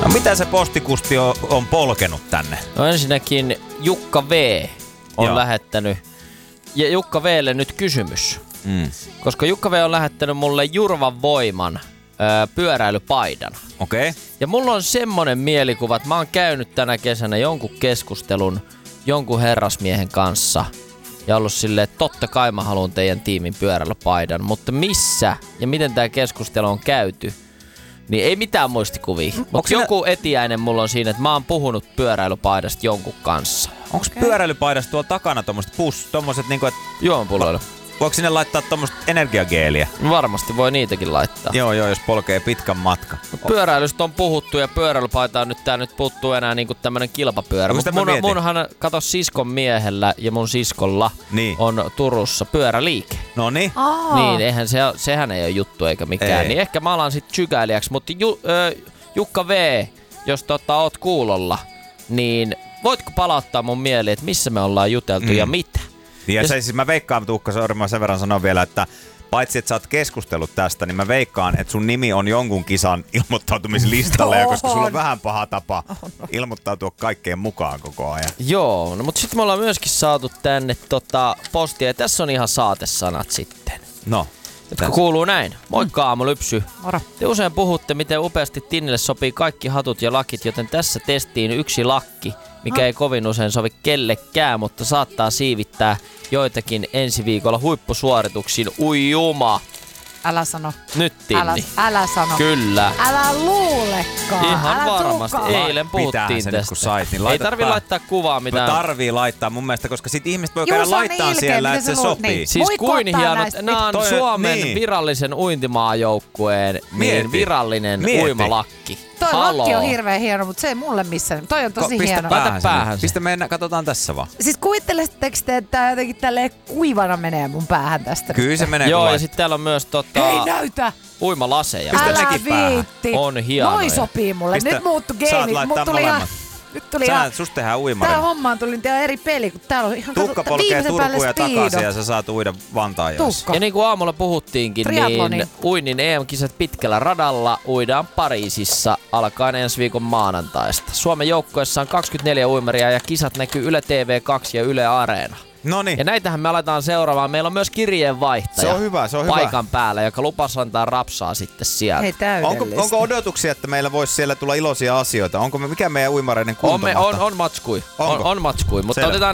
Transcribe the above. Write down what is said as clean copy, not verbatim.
No mitä se postikusti on polkenut tänne? No ensinnäkin Jukka V on lähettänyt. Ja Jukka V:lle nyt kysymys. Koska Jukka V on lähettänyt mulle Jurvan Voiman pyöräilypaidan. Okei. Ja mulla on semmonen mielikuva, että mä oon käynyt tänä kesänä jonkun keskustelun jonkun herrasmiehen kanssa. Ja ollut silleen, että totta kai mä haluan teidän tiimin pyöräilypaidan. Mutta missä ja miten tää keskustelu on käyty, niin ei mitään muistikuvia. Mutta joku etiäinen mulla on siinä, että mä oon puhunut pyöräilypaidasta jonkun kanssa. Onks pyöräilypaidasta tuolla takana tommoset niinku, että juomanpulloilu. Voiko sinne laittaa tommoset energiageeliä? Varmasti voi niitäkin laittaa. Joo, jos polkee pitkän matka. Pyöräilystä on puhuttu ja pyöräilypaita on nyt tää nyt puuttuu enää niinku tämmönen kilpapyörä. Munhan kato siskon miehellä ja mun siskolla on Turussa pyöräliike. Noniin. Niin, eihän sehän ei ole juttu eikä mikään. Ei. Niin ehkä mä alan sit sykäilijäksi, mutta Jukka V, jos oot kuulolla, niin voitko palauttaa mun mieleen, että missä me ollaan juteltu ja mitä? Ja siis mä veikkaan, Tuukka, mä sen verran sanon vielä, että paitsi että sä oot keskustellut tästä, niin mä veikkaan, että sun nimi on jonkun kisan ilmoittautumislistalle, koska sulla on vähän paha tapa ilmoittautua kaikkeen mukaan koko ajan. Joo, no mutta sitten me ollaan myöskin saatu tänne postia, ja tässä on ihan saatesanat sitten. No. Jotka kuuluu näin. Moikka Aamulypsy. Moro. Te usein puhutte, miten upeasti Tinnille sopii kaikki hatut ja lakit, joten tässä testiin yksi lakki, mikä ei kovin usein sovi kellekään, mutta saattaa siivittää joitakin ensi viikolla huippusuorituksiin. Ui juma! Älä sano. Nyt Tinni. Älä sano. Kyllä. Älä luulekaan. Ihan älä varmasti. tuukaan. Eilen puhuttiin tästä. Nyt, kun sait, niin ei tarvii laittaa kuvaa mitään. Tarvii laittaa mun mielestä, koska sit ihmiset voi käydä laittaa ilkeä, siellä, että se sopii. Niin. Siis kuin hienot. Nämä on Suomen niin. virallisen uintimaajoukkueen virallinen uimalakki. Toi lakki on hirveän hieno, mutta se ei mulle missään. Toi on tosi hieno. Laita päähän. Pistä mennä, katsotaan tässä vaan. Siis kuvitteletteko te, että tää jotenkin tälleen kuivana menee mun päähän tästä? Kyllä se menee. Joo, ja sitten täällä on myös Hei, näytä! uimalaseja. Älä viitti. On hienoja. Noi sopii mulle. Nyt muuttu geenit. Mut tuli ihan... Nyt tuli ihan... Susta tehdään uimari. Tää hommaan tuli eri peli, kun täällä on ihan Tukka polkee Turkuun ja takaisin ja sä saat uida Vantaajoissa. Ja niin kuin aamulla puhuttiinkin, niin uinnin EM-kisat pitkällä radalla uidaan Pariisissa alkaen ensi viikon maanantaista. Suomen joukkueessa on 24 uimaria ja kisat näkyy Yle TV2 ja Yle Areena. Noniin. Ja näitähän me aletaan seuraamaan. Meillä on myös kirjeenvaihtaja. Se on hyvä. Paikan päällä, joka lupasi antaa rapsaa sitten sieltä. Hei, täydellistä. Onko odotuksia, että meillä voisi siellä tulla iloisia asioita? Mikä meidän uimareiden kunto? On matskui. On matskui. Mutta otetaan